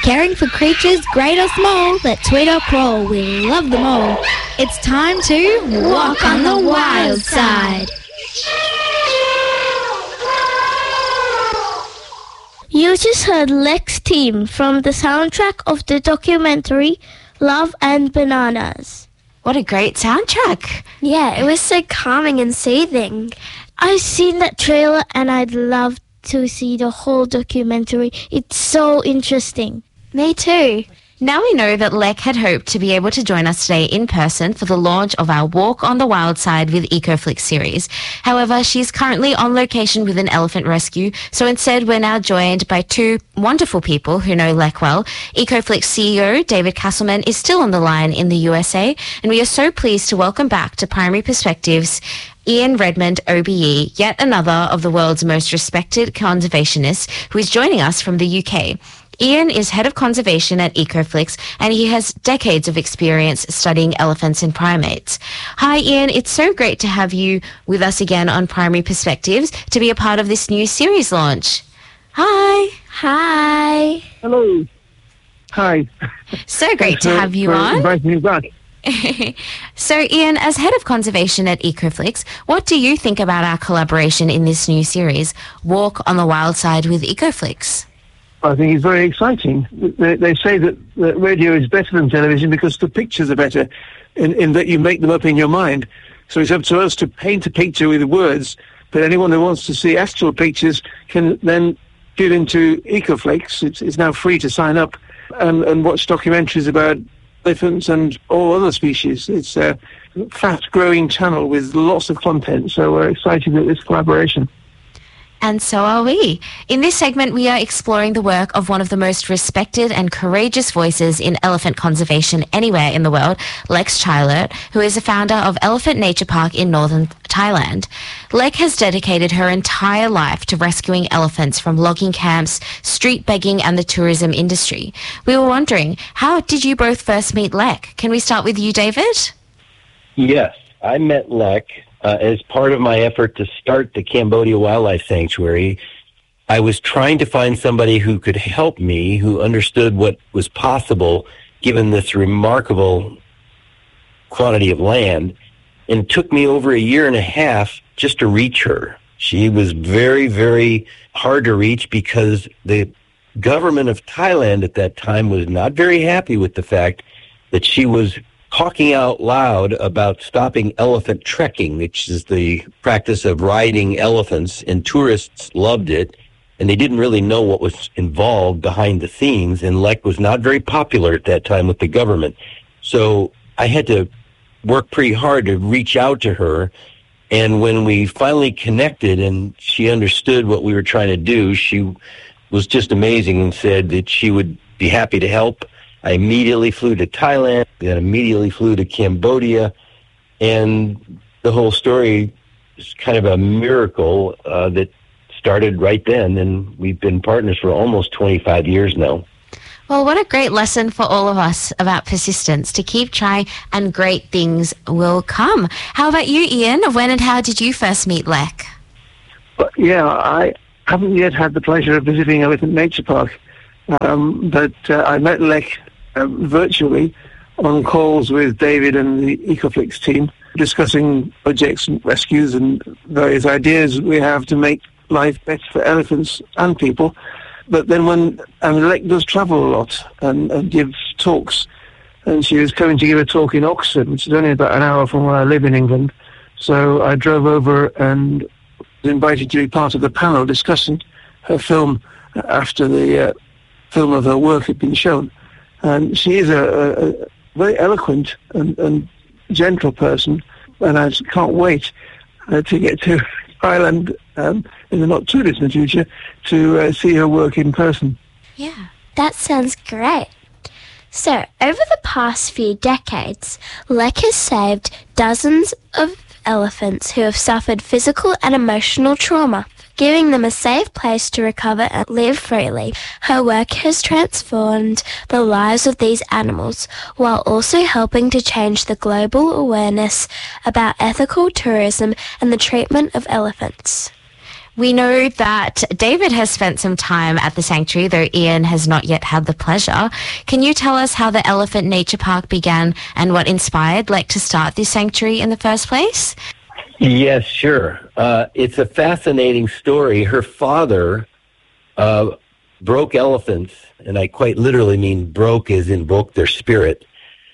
Caring for creatures great or small that tweet or crawl, we love them all. It's time to walk on the wild side. You just heard Lex Team from the soundtrack of the documentary Love and Bananas. What a great soundtrack. Yeah, it was so calming and soothing. I've seen that trailer and I'd love to see the whole documentary. It's so interesting. Me too. Now we know that Lek had hoped to be able to join us today in person for the launch of our Walk on the Wild Side with EcoFlix series. However, she's currently on location with an elephant rescue, so instead we're now joined by two wonderful people who know Lek well. EcoFlix CEO David Castleman is still on the line in the USA, and we are so pleased to welcome back to Primary Perspectives Ian Redmond, OBE, yet another of the world's most respected conservationists who is joining us from the UK. Ian is head of conservation at EcoFlix, and he has decades of experience studying elephants and primates. Hi, Ian. It's so great to have you with us again on Primary Perspectives to be a part of this new series launch. Hi. Hi. Hello. Hi. So great to have you on. Inviting me back. So, Ian, as head of conservation at EcoFlix, what do you think about our collaboration in this new series, Walk on the Wild Side with EcoFlix? I think it's very exciting. They say that radio is better than television because the pictures are better in that you make them up in your mind. So it's up to us to paint a picture with words, but anyone who wants to see actual pictures can then get into EcoFlix. It's now free to sign up and watch documentaries about elephants and all other species. It's a fast-growing channel with lots of content, so we're excited at this collaboration. And so are we. In this segment, we are exploring the work of one of the most respected and courageous voices in elephant conservation anywhere in the world, Lex Chilert, who is the founder of Elephant Nature Park in northern Thailand. Lex has dedicated her entire life to rescuing elephants from logging camps, street begging, and the tourism industry. We were wondering, how did you both first meet Lex? Can we start with you, David? Yes, I met Lex as part of my effort to start the Cambodia Wildlife Sanctuary. I was trying to find somebody who could help me, who understood what was possible given this remarkable quantity of land. And it took me over a year and a half just to reach her. She was very, very hard to reach because the government of Thailand at that time was not very happy with the fact that she was talking out loud about stopping elephant trekking, which is the practice of riding elephants, and tourists loved it, and they didn't really know what was involved behind the scenes, and Lex was not very popular at that time with the government. So I had to work pretty hard to reach out to her, and when we finally connected and she understood what we were trying to do, she was just amazing and said that she would be happy to help. I immediately flew to Thailand, then immediately flew to Cambodia, and the whole story is kind of a miracle that started right then, and we've been partners for almost 25 years now. Well, what a great lesson for all of us about persistence, to keep trying and great things will come. How about you, Ian? When and how did you first meet Lex? Yeah, I haven't yet had the pleasure of visiting Elephant Nature Park, but I met Lex virtually on calls with David and the EcoFlix team, discussing projects and rescues and various ideas we have to make life better for elephants and people. But then when Lex does travel a lot and gives talks, and she was coming to give a talk in Oxford, which is only about an hour from where I live in England. So I drove over and was invited to be part of the panel discussing her film after the film of her work had been shown. And she is a very eloquent and gentle person, and I just can't wait to get to Ireland in the not-too-distant future to see her work in person. Yeah, that sounds great. So, over the past few decades, Lex has saved dozens of elephants who have suffered physical and emotional trauma, giving them a safe place to recover and live freely. Her work has transformed the lives of these animals while also helping to change the global awareness about ethical tourism and the treatment of elephants. We know that David has spent some time at the sanctuary, though Ian has not yet had the pleasure. Can you tell us how the Elephant Nature Park began and what inspired Lek to start this sanctuary in the first place? Yes, sure. It's a fascinating story. Her father broke elephants, and I quite literally mean broke as in broke their spirit,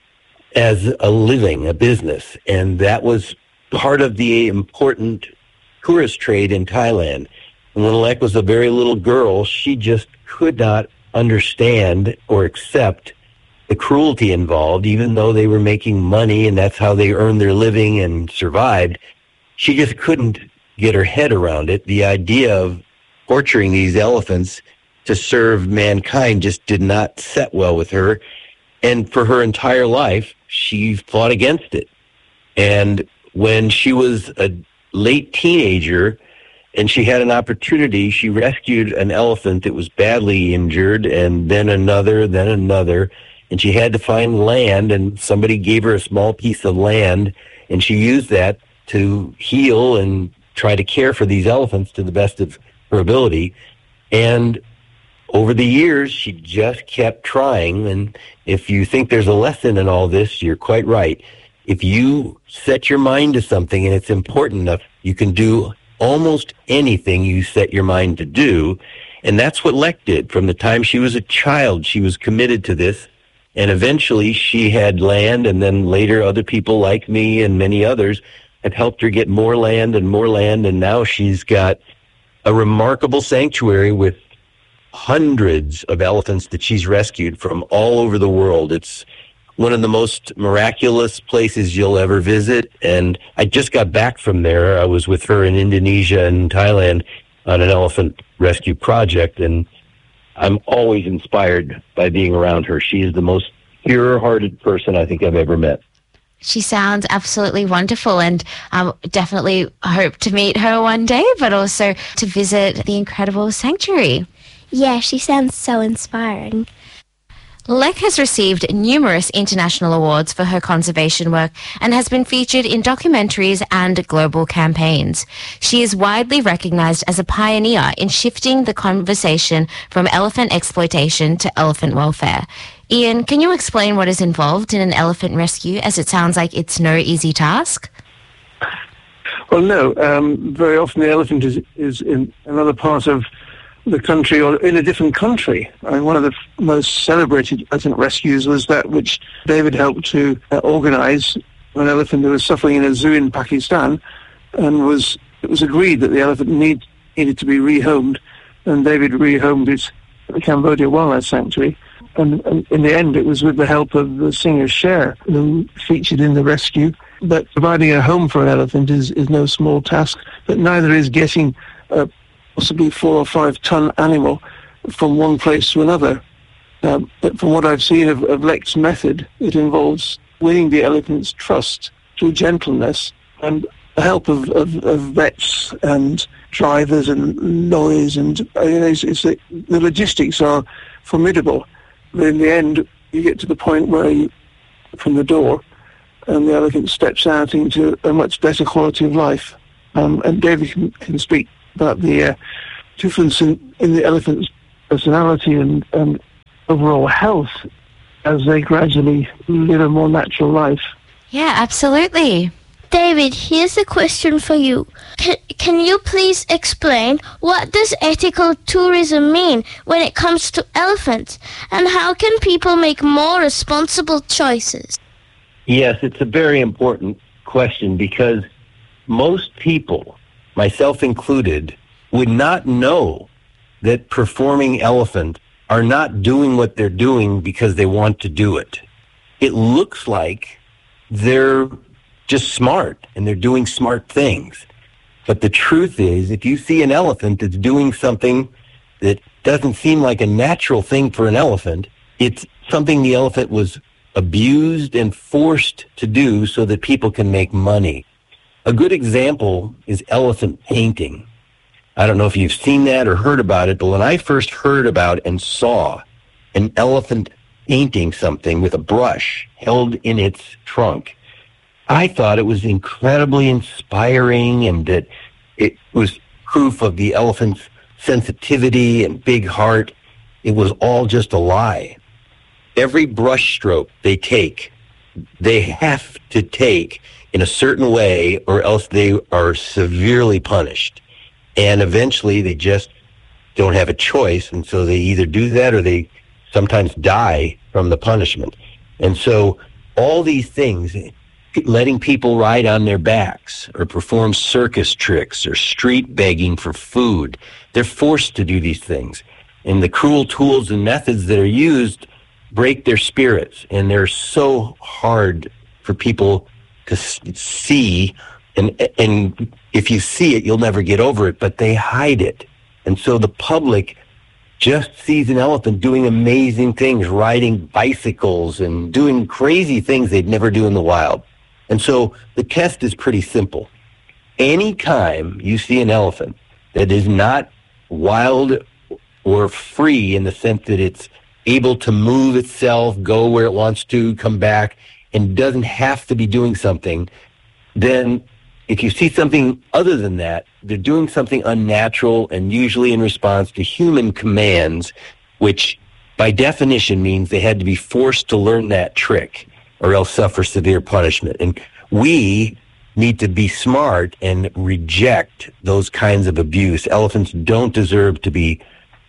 as a living, a business. And that was part of the important tourist trade in Thailand. And when Lek was a very little girl, she just could not understand or accept the cruelty involved, even though they were making money and that's how they earned their living and survived. She just couldn't get her head around it. The idea of torturing these elephants to serve mankind just did not set well with her. And for her entire life, she fought against it. And when she was a late teenager and she had an opportunity, she rescued an elephant that was badly injured, and then another, and she had to find land, and somebody gave her a small piece of land, and she used that to heal and try to care for these elephants to the best of her ability. And over the years, she just kept trying. And if you think there's a lesson in all this, you're quite right. If you set your mind to something and it's important enough, you can do almost anything you set your mind to do. And that's what Lek did. From the time she was a child, she was committed to this. And eventually she had land, and then later other people like me and many others have helped her get more land, and now she's got a remarkable sanctuary with hundreds of elephants that she's rescued from all over the world. It's one of the most miraculous places you'll ever visit, and I just got back from there. I was with her in Indonesia and Thailand on an elephant rescue project, and I'm always inspired by being around her. She is the most pure-hearted person I think I've ever met. She sounds absolutely wonderful, and definitely hope to meet her one day, but also to visit the incredible sanctuary. Yeah, she sounds so inspiring. Lek has received numerous international awards for her conservation work and has been featured in documentaries and global campaigns. She is widely recognized as a pioneer in shifting the conversation from elephant exploitation to elephant welfare. Ian, can you explain what is involved in an elephant rescue, as it sounds like it's no easy task? Well, no. Very often the elephant is in another part of the country or in a different country. I mean, one of the most celebrated elephant rescues was that which David helped to organize, an elephant who was suffering in a zoo in Pakistan, and it was agreed that the elephant needed to be rehomed, and David rehomed it at the Cambodia Wildlife Sanctuary. And in the end, it was with the help of the singer Cher, who featured in the rescue. But providing a home for an elephant is no small task, but neither is getting possibly 4 or 5 ton animal from one place to another. But from what I've seen of Lek's method, it involves winning the elephant's trust through gentleness and the help of vets and drivers and lorries, and the logistics are formidable. But in the end, you get to the point where from the door, and the elephant steps out into a much better quality of life. And David can speak about the difference in the elephant's personality and overall health as they gradually live a more natural life. Yeah, absolutely. David, here's a question for you. Can you please explain what does ethical tourism mean when it comes to elephants, and how can people make more responsible choices? Yes, it's a very important question, because most people, myself included, would not know that performing elephant are not doing what they're doing because they want to do it. It looks like they're just smart and they're doing smart things. But the truth is, if you see an elephant that's doing something that doesn't seem like a natural thing for an elephant, it's something the elephant was abused and forced to do so that people can make money. A good example is elephant painting. I don't know if you've seen that or heard about it, but when I first heard about and saw an elephant painting something with a brush held in its trunk, I thought it was incredibly inspiring and that it was proof of the elephant's sensitivity and big heart. It was all just a lie. Every brush stroke they have to take in a certain way, or else they are severely punished. And eventually they just don't have a choice, and so they either do that or they sometimes die from the punishment. And so all these things, letting people ride on their backs or perform circus tricks or street begging for food, they're forced to do these things. And the cruel tools and methods that are used break their spirits, and they're so hard for people to see. And if you see it, you'll never get over it, but they hide it. And so the public just sees an elephant doing amazing things, riding bicycles and doing crazy things they'd never do in the wild. And so the test is pretty simple. Anytime you see an elephant that is not wild or free in the sense that it's able to move itself, go where it wants to, come back, and doesn't have to be doing something, then if you see something other than that, they're doing something unnatural and usually in response to human commands, which by definition means they had to be forced to learn that trick or else suffer severe punishment. And we need to be smart and reject those kinds of abuse. Elephants don't deserve to be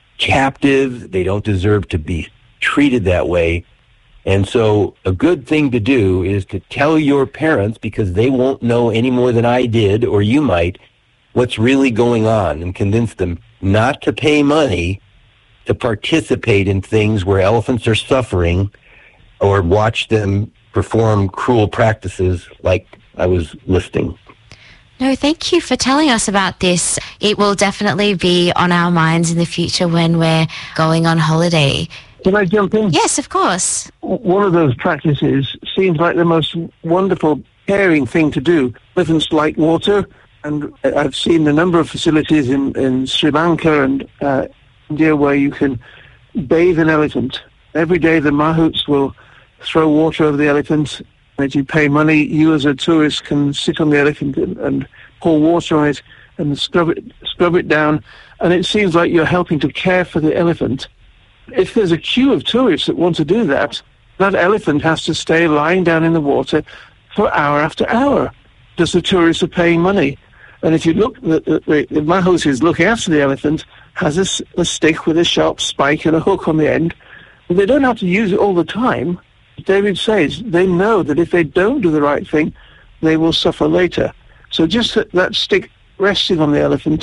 captive. They don't deserve to be treated that way. And so a good thing to do is to tell your parents, because they won't know any more than I did, or you might, what's really going on, and convince them not to pay money to participate in things where elephants are suffering or watch them perform cruel practices like I was listing. No, thank you for telling us about this. It will definitely be on our minds in the future when we're going on holiday. Can I jump in? Yes, of course. One of those practices seems like the most wonderful, caring thing to do. Elephants like water, and I've seen a number of facilities in Sri Lanka and India where you can bathe an elephant. Every day the mahouts will throw water over the elephant. If you pay money, you as a tourist can sit on the elephant and pour water on it and scrub it down. And it seems like you're helping to care for the elephant. If there's a queue of tourists that want to do that, that elephant has to stay lying down in the water for hour after hour because the tourists are paying money. And if you look, the mahout who's looking after the elephant has a stick with a sharp spike and a hook on the end. They don't have to use it all the time. David says they know that if they don't do the right thing, they will suffer later. So just that stick resting on the elephant,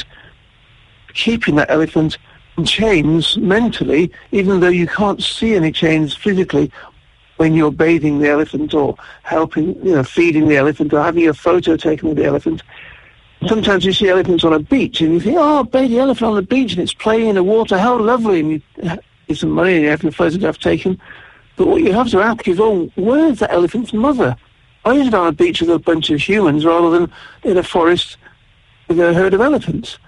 keeping that elephant in chains mentally, even though you can't see any chains physically when you're bathing the elephant or helping, feeding the elephant or having a photo taken with the elephant. Sometimes you see elephants on a beach and you think, oh, baby the elephant on the beach and it's playing in the water, how lovely, and you give some money and you have a photograph taken. But what you have to ask is, where's that elephant's mother? Why is it on a beach with a bunch of humans rather than in a forest with a herd of elephants?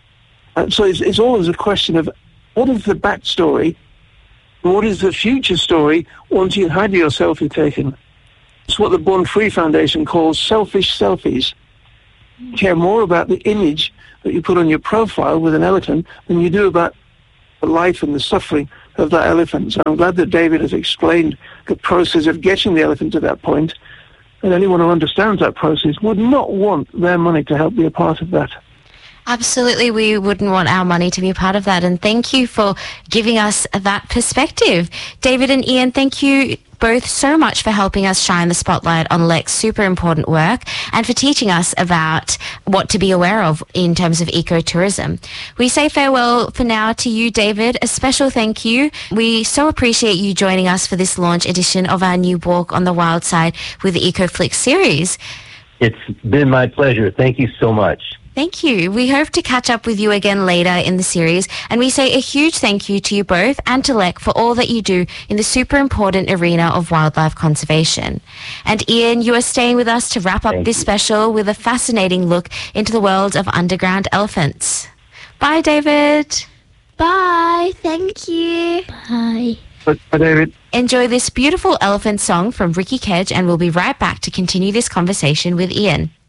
So it's always a question of what is the backstory, and what is the future story once you've had your selfie taken. It's what the Born Free Foundation calls selfish selfies. You care more about the image that you put on your profile with an elephant than you do about the life and the suffering of that elephant. So I'm glad that David has explained the process of getting the elephant to that point, and anyone who understands that process would not want their money to help be a part of that. Absolutely, we wouldn't want our money to be a part of that, and thank you for giving us that perspective. David and Ian, thank you both so much for helping us shine the spotlight on Lek's super important work and for teaching us about what to be aware of in terms of ecotourism. We say farewell for now to you, David. A special thank you. We so appreciate you joining us for this launch edition of our new Walk on the Wild Side with the EcoFlix series. It's been my pleasure. Thank you so much. Thank you. We hope to catch up with you again later in the series, and we say a huge thank you to you both and to Lek for all that you do in the super important arena of wildlife conservation. And Ian, you are staying with us to wrap up this special with a fascinating look into the world of underground elephants. Bye, David. Bye. Thank you. Bye. Bye, David. Enjoy this beautiful elephant song from Ricky Kedge, and we'll be right back to continue this conversation with Ian.